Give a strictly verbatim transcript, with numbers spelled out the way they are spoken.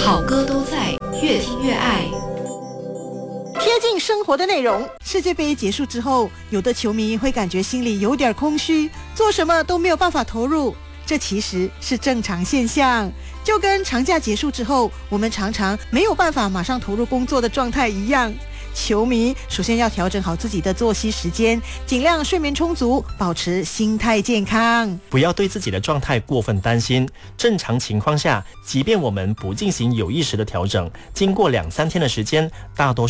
好歌都在，越听越爱。 贴近生活的内容。世界杯结束之后，有的球迷会感觉心里有点空虚，做什么都没有办法投入，这其实是正常现象。就跟长假结束之后，我们常常没有办法马上投入工作的状态一样。球迷首先要调整好自己的作息时间，尽量睡眠充足，保持心态健康。 不要对自己的状态过分担心，正常情况下，即便我们不进行有意识的调整，经过两三天的时间，大多数